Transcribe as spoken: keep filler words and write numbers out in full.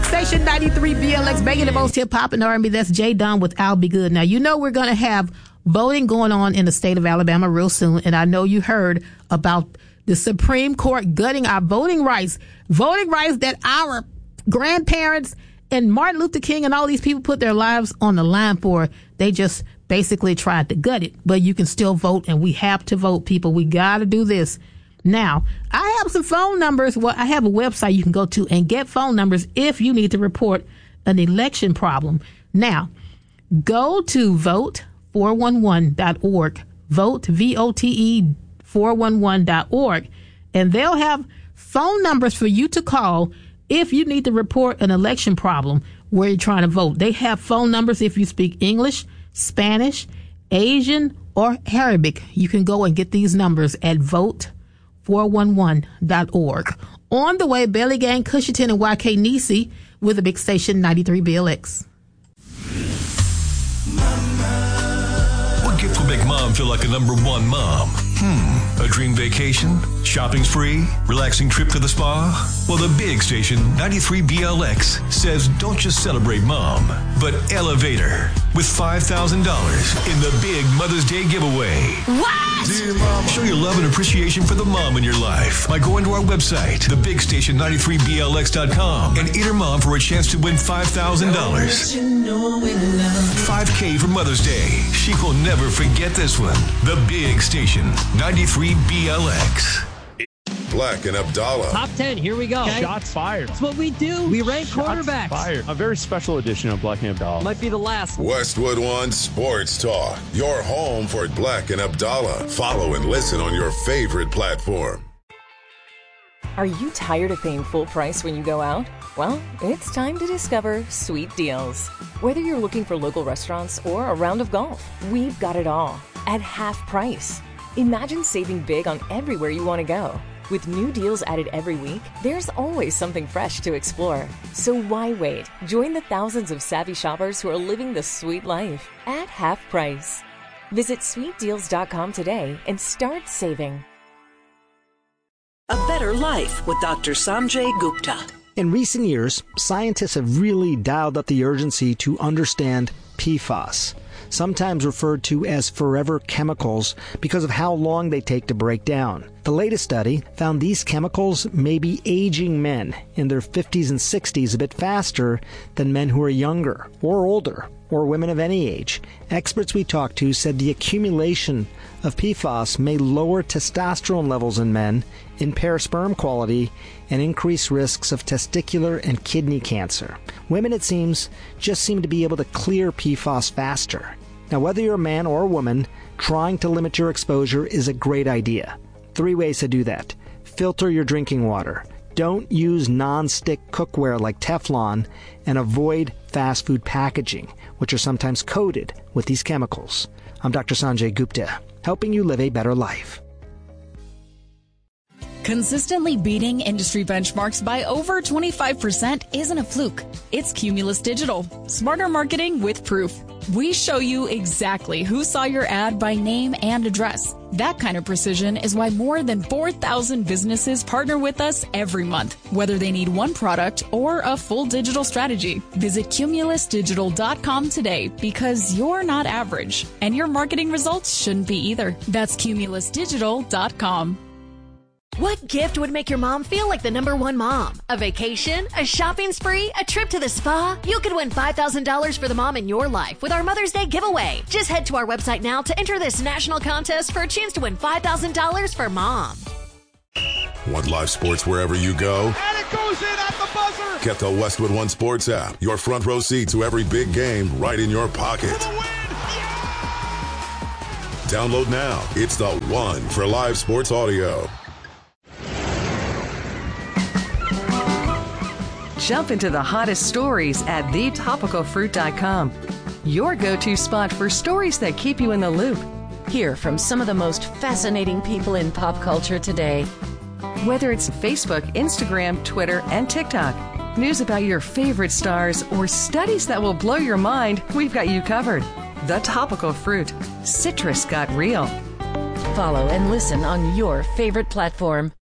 Station ninety-three B L X, banging the most hip hop and R and B. That's J Don with I'll Be Good. Now, you know we're going to have voting going on in the state of Alabama real soon, and I know you heard about the Supreme Court gutting our voting rights, voting rights that our grandparents and Martin Luther King and all these people put their lives on the line for. They just basically tried to gut it, but you can still vote, and we have to vote, people. We got to do this. Now, I have some phone numbers. Well, I have a website you can go to and get phone numbers if you need to report an election problem. Now, go to vote four one one dot org, vote, V O T E, four one one dot org, and they'll have phone numbers for you to call if you need to report an election problem where you're trying to vote. They have phone numbers if you speak English, Spanish, Asian, or Arabic. You can go and get these numbers at vote four one one dot org. On the way, Belly Gang, Cushington, and Y K Nisi with the big station ninety-three B L X. What gift will make mom feel like a number one mom? Hmm, a dream vacation? Shopping spree? Relaxing trip to the spa? Well, the big station, ninety-three B L X, says don't just celebrate mom, but elevate her with five thousand dollars in the big Mother's Day giveaway. What? Dear Mama. Show your love and appreciation for the mom in your life by going to our website, the big station ninety-three B L X dot com, and enter mom for a chance to win five thousand dollars. five K for Mother's Day. She will never forget this one. The big station, ninety-three B L X. Black and Abdallah. Top ten, here we go. Okay. Shots fired. That's what we do. We rank Shots quarterbacks. Fired. A very special edition of Black and Abdallah. Might be the last. Westwood One Sports Talk. Your home for Black and Abdallah. Follow and listen on your favorite platform. Are you tired of paying full price when you go out? Well, it's time to discover Sweet Deals. Whether you're looking for local restaurants or a round of golf, we've got it all at half price. Imagine saving big on everywhere you want to go. With new deals added every week, there's always something fresh to explore. So why wait? Join the thousands of savvy shoppers who are living the sweet life at half price. Visit sweet deals dot com today and start saving. A Better Life with Doctor Sanjay Gupta. In recent years, scientists have really dialed up the urgency to understand P FAS, sometimes referred to as forever chemicals because of how long they take to break down. The latest study found these chemicals may be aging men in their fifties and sixties a bit faster than men who are younger or older, or women of any age. Experts we talked to said the accumulation of P FAS may lower testosterone levels in men, impair sperm quality, and increase risks of testicular and kidney cancer. Women, it seems, just seem to be able to clear P FAS faster. Now, whether you're a man or a woman, trying to limit your exposure is a great idea. Three ways to do that. Filter your drinking water. Don't use non-stick cookware like Teflon, and avoid fast food packaging, which are sometimes coated with these chemicals. I'm Doctor Sanjay Gupta, helping you live a better life. Consistently beating industry benchmarks by over twenty-five percent isn't a fluke. It's Cumulus Digital. Smarter marketing with proof. We show you exactly who saw your ad by name and address. That kind of precision is why more than four thousand businesses partner with us every month, whether they need one product or a full digital strategy. Visit cumulus digital dot com today, because you're not average, and your marketing results shouldn't be either. That's cumulus digital dot com. What gift would make your mom feel like the number one mom? A vacation? A shopping spree? A trip to the spa? You could win five thousand dollars for the mom in your life with our Mother's Day giveaway. Just head to our website now to enter this national contest for a chance to win five thousand dollars for mom. Want live sports wherever you go? And it goes in at the buzzer! Get the Westwood One Sports app. Your front row seat to every big game right in your pocket. For the win! Yeah! Download now. It's the one for live sports audio. Jump into the hottest stories at the topical fruit dot com. Your go-to spot for stories that keep you in the loop. Hear from some of the most fascinating people in pop culture today. Whether it's Facebook, Instagram, Twitter, and TikTok, news about your favorite stars, or studies that will blow your mind, we've got you covered. The Topical Fruit. Citrus got real. Follow and listen on your favorite platform.